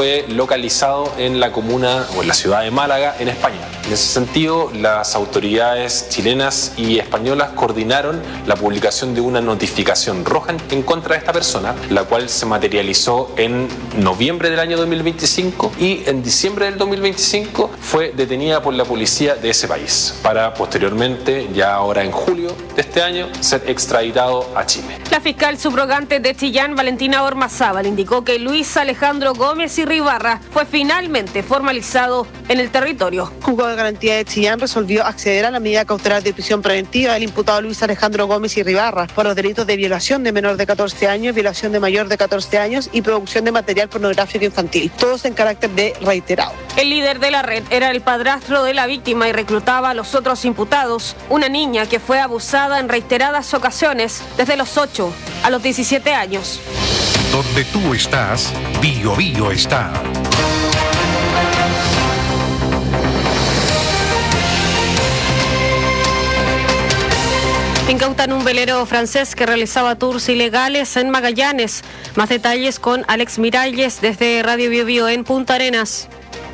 fue localizado en la comuna o en la ciudad de Málaga, en España. En ese sentido, las autoridades chilenas y españolas coordinaron la publicación de una notificación roja en contra de esta persona, la cual se materializó en noviembre del año 2025 y en diciembre del 2025 fue detenida por la policía de ese país para posteriormente, ya ahora en julio de este año, ser extraditado a Chile. La fiscal subrogante de Chillán, Valentina Ormazábal, indicó que Luis Alejandro Gómez Irribarra fue finalmente formalizado en el territorio. El Juzgado de Garantía de Chillán resolvió acceder a la medida cautelar de prisión preventiva del imputado Luis Alejandro Gómez Irribarra por los delitos de violación de menor de 14 años, violación de mayor de 14 años y producción de material pornográfico infantil, todos en carácter de reiterado. El líder de la red era el padrastro de la víctima y reclutaba a los otros imputados, una niña que fue abusada en reiteradas ocasiones desde los 8 a los 17 años. Donde tú estás, Bio Bio está. Incautan un velero francés que realizaba tours ilegales en Magallanes. Más detalles con Alex Miralles desde Radio Bio Bio en Punta Arenas.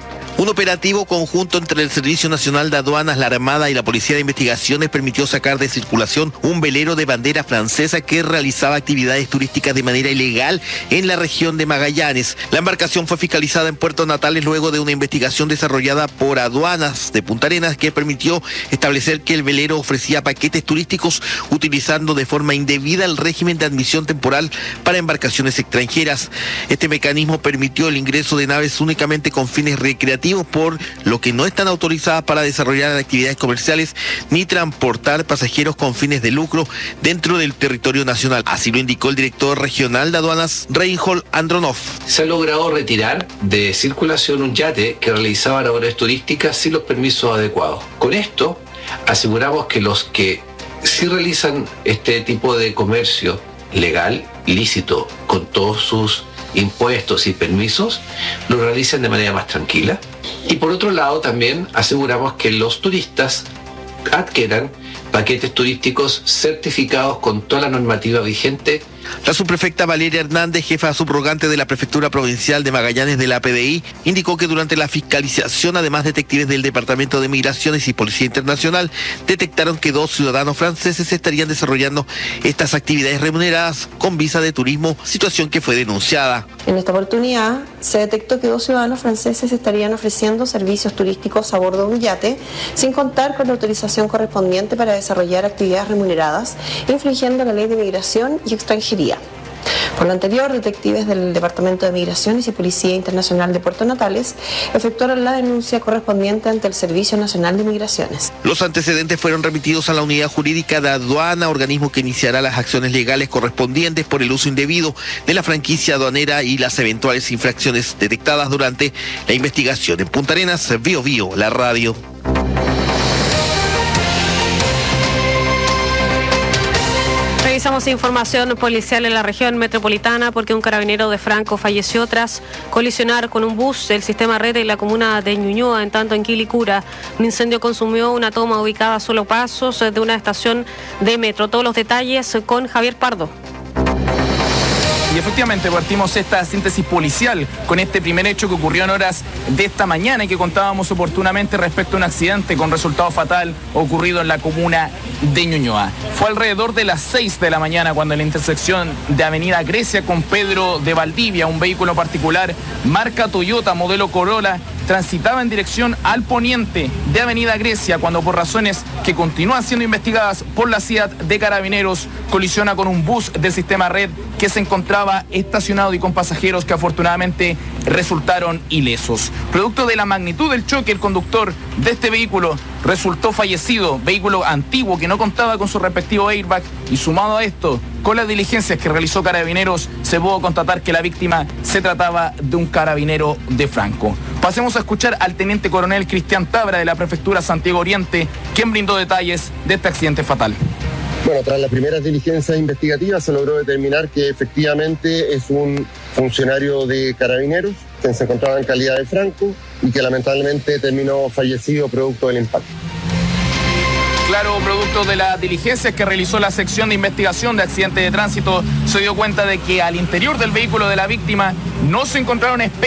Un operativo conjunto entre el Servicio Nacional de Aduanas, la Armada y la Policía de Investigaciones permitió sacar de circulación un velero de bandera francesa que realizaba actividades turísticas de manera ilegal en la región de Magallanes. La embarcación fue fiscalizada en Puerto Natales luego de una investigación desarrollada por Aduanas de Punta Arenas que permitió establecer que el velero ofrecía paquetes turísticos utilizando de forma indebida el régimen de admisión temporal para embarcaciones extranjeras. Este mecanismo permitió el ingreso de naves únicamente con fines recreativos, por lo que no están autorizadas para desarrollar actividades comerciales ni transportar pasajeros con fines de lucro dentro del territorio nacional. Así lo indicó el director regional de aduanas, Reinhold Andronov. Se ha logrado retirar de circulación un yate que realizaba labores turísticas sin los permisos adecuados. Con esto aseguramos que los que sí realizan este tipo de comercio legal, lícito, con todos sus impuestos y permisos, lo realicen de manera más tranquila. Y por otro lado también aseguramos que los turistas adquieran paquetes turísticos certificados con toda la normativa vigente. La subprefecta Valeria Hernández, jefa subrogante de la Prefectura Provincial de Magallanes de la PDI, indicó que durante la fiscalización, además detectives del Departamento de Migraciones y Policía Internacional detectaron que 2 ciudadanos franceses estarían desarrollando estas actividades remuneradas con visa de turismo, situación que fue denunciada. En esta oportunidad se detectó que 2 ciudadanos franceses estarían ofreciendo servicios turísticos a bordo de un yate sin contar con la autorización correspondiente para desarrollar actividades remuneradas, infringiendo la Ley de Migración y Extranjería. Por lo anterior, detectives del Departamento de Migraciones y Policía Internacional de Puerto Natales efectuaron la denuncia correspondiente ante el Servicio Nacional de Migraciones. Los antecedentes fueron remitidos a la Unidad Jurídica de Aduana, organismo que iniciará las acciones legales correspondientes por el uso indebido de la franquicia aduanera y las eventuales infracciones detectadas durante la investigación. En Punta Arenas, Bio Bio, la radio. Revisamos información policial en la región metropolitana porque un carabinero de Franco falleció tras colisionar con un bus del sistema red en la comuna de Ñuñoa. En tanto, en Quilicura, un incendio consumió una toma ubicada a solo pasos de una estación de metro. Todos los detalles con Javier Pardo. Y efectivamente partimos esta síntesis policial con este primer hecho que ocurrió en horas de esta mañana y que contábamos oportunamente respecto a un accidente con resultado fatal ocurrido en la comuna de Ñuñoa. Fue alrededor de las 6 de la mañana cuando en la intersección de Avenida Grecia con Pedro de Valdivia, un vehículo particular marca Toyota modelo Corolla transitaba en dirección al poniente de Avenida Grecia cuando por razones que continúan siendo investigadas por la CIAT de Carabineros colisiona con un bus del sistema red que se encontraba estacionado y con pasajeros que afortunadamente resultaron ilesos. Producto de la magnitud del choque, el conductor de este vehículo resultó fallecido, vehículo antiguo que no contaba con su respectivo airbag, y sumado a esto, con las diligencias que realizó Carabineros, se pudo constatar que la víctima se trataba de un carabinero de Franco. Pasemos a escuchar al teniente coronel Cristian Tabra de la Prefectura Santiago Oriente, quien brindó detalles de este accidente fatal. Bueno, tras las primeras diligencias investigativas se logró determinar que efectivamente es un funcionario de Carabineros quien se encontraba en calidad de Franco y que lamentablemente terminó fallecido producto del impacto. Claro, producto de las diligencias que realizó la sección de investigación de accidentes de tránsito, se dio cuenta de que al interior del vehículo de la víctima no se encontraron